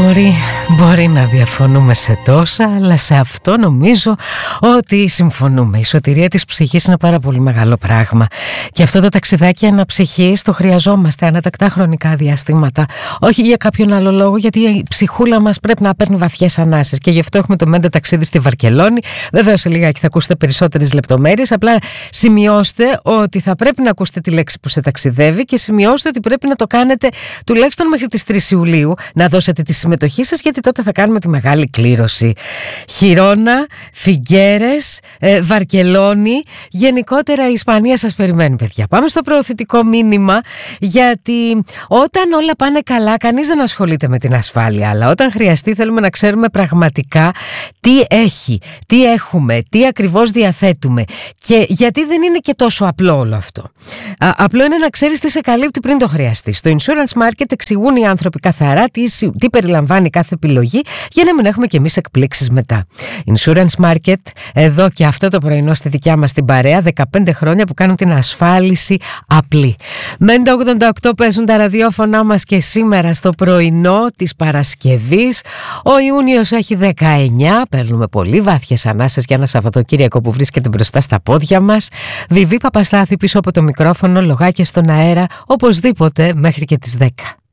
Μπορεί να διαφωνούμε σε τόσα, αλλά σε αυτό νομίζω ότι συμφωνούμε. Η σωτηρία της ψυχής είναι πάρα πολύ μεγάλο πράγμα. Και αυτό το ταξιδάκι αναψυχής το χρειαζόμαστε ανατακτά χρονικά διαστήματα. Όχι για κάποιον άλλο λόγο, γιατί η ψυχούλα μας πρέπει να παίρνει βαθιές ανάσες. Και γι' αυτό έχουμε το Μέντα ταξίδι στη Βαρκελόνη. Βέβαια, σε λιγάκι θα ακούσετε περισσότερες λεπτομέρειες. Απλά σημειώστε ότι θα πρέπει να ακούσετε τη λέξη που σε ταξιδεύει και σημειώστε ότι πρέπει να το κάνετε τουλάχιστον μέχρι τις 3 Ιουλίου. Να δώσετε τη συμμετοχή σας, γιατί τότε θα κάνουμε τη μεγάλη κλήρωση. Χιρόνα, Φιγκέρες, Βαρκελόνη, γενικότερα η Ισπανία σας περιμένει, παιδιά. Πάμε στο προωθητικό μήνυμα, γιατί όταν όλα πάνε καλά κανείς δεν ασχολείται με την ασφάλεια, αλλά όταν χρειαστεί θέλουμε να ξέρουμε πραγματικά τι έχει, τι έχουμε, τι ακριβώς διαθέτουμε και γιατί δεν είναι και τόσο απλό όλο αυτό. Απλό είναι να ξέρεις τι σε καλύπτει πριν το χρειαστεί. Στο Insurance Market εξηγούν οι άνθρωποι καθαρά τι περιλαμβάνει κάθε επιλογή, για να μην έχουμε κι εμείς εκπλήξεις μετά. Insurance Market, εδώ και αυτό το πρωινό στη δικιά μας την παρέα, 15 χρόνια που κάνουν την ασφάλιση απλή. Μέντα 88 παίζουν τα ραδιόφωνά μας και σήμερα στο πρωινό της Παρασκευής. Ο Ιούνιος έχει 19, παίρνουμε πολύ βάθιες ανάσες για ένα Σαββατοκύριακο που βρίσκεται μπροστά στα πόδια μας. Βιβί Παπαστάθη πίσω από το μικρόφωνο, λογάκια στον αέρα, οπωσδήποτε μέχρι και τις 10.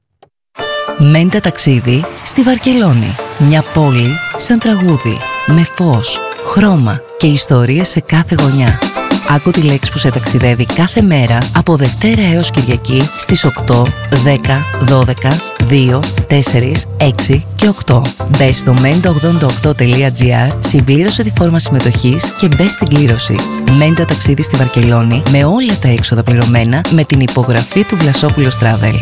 Μέντα ταξίδι στη Βαρκελόνη. Μια πόλη σαν τραγούδι, με φως, χρώμα και ιστορίες σε κάθε γωνιά. Άκου τη λέξη που σε ταξιδεύει κάθε μέρα από Δευτέρα έως Κυριακή στις 8, 10, 12, 2, 4, 6 και 8. Μπες στο menta88.gr, συμπλήρωσε τη φόρμα συμμετοχής και μπες στην κλήρωση. Μέντα ταξίδι στη Βαρκελόνη με όλα τα έξοδα πληρωμένα με την υπογραφή του Βλασόπουλος Travel.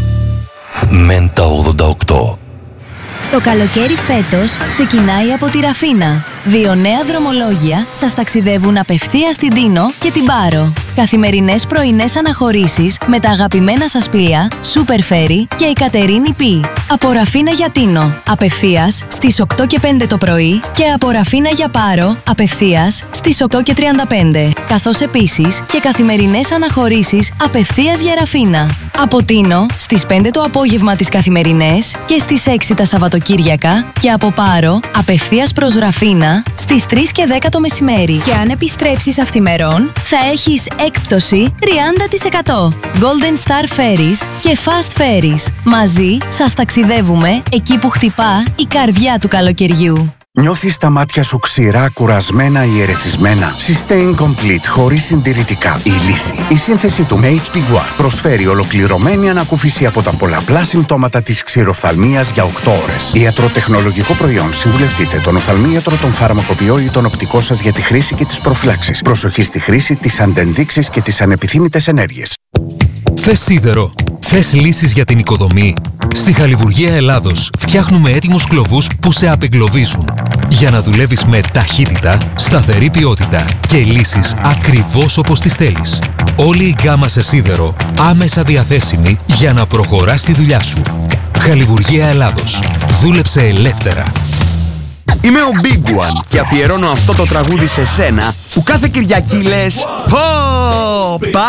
Μέντα 88. Το καλοκαίρι φέτος ξεκινάει από τη Ραφίνα. 2 νέα δρομολόγια σας ταξιδεύουν απευθείας στην Τίνο και την Πάρο. Καθημερινές πρωινές αναχωρήσεις με τα αγαπημένα σας πλοία Super Ferry και η Κατερίνη Πι. Από Ραφίνα για Τίνο, απευθείας στις 8 και 5 το πρωί και από Ραφίνα για Πάρο, απευθείας στις 8 και 35. Καθώς επίσης και καθημερινές αναχωρήσεις απευθείας για Ραφίνα. Από Τίνο στις 5 το απόγευμα τις καθημερινές και στις 6 τα Σαββατοκύριακα και από Πάρο απευθείας προς Ραφίνα στις 3 και 10 το μεσημέρι. Και αν επιστρέψεις αυθημερών θα έχεις έκπτωση 30%. Golden Star Ferries και Fast Ferries. Μαζί σας ταξιδεύουμε εκεί που χτυπά η καρδιά του καλοκαιριού. Νιώθεις τα μάτια σου ξηρά, κουρασμένα ή ερεθισμένα? Sustain Complete, χωρίς συντηρητικά. Η λύση. Η σύνθεση του HB1 προσφέρει ολοκληρωμένη ανακούφιση από τα πολλαπλά συμπτώματα της ξηροφθαλμίας για 8 ώρες. Ιατροτεχνολογικό προϊόν. Συμβουλευτείτε τον οφθαλμίατρο, τον φαρμακοποιό ή τον οπτικό σας για τη χρήση και τις προφυλάξεις. Προσοχή στη χρήση, τις αντενδείξεις και τις ανεπιθύμητες ενέργειες. Θες σίδερο? Θες λύσεις για την οικοδομή? Στη Χαλιβουργία Ελλάδος φτιάχνουμε έτοιμους κλωβούς που σε απεγκλωβίζουν για να δουλεύεις με ταχύτητα, σταθερή ποιότητα και λύσεις ακριβώς όπως τις θέλεις. Όλη η γκάμα σε σίδερο άμεσα διαθέσιμη για να προχωράς τη δουλειά σου. Χαλιβουργία Ελλάδος. Δούλεψε ελεύθερα. Είμαι ο Big One και αφιερώνω αυτό το τραγούδι σε σένα που κάθε Κυριακή λες «Πω!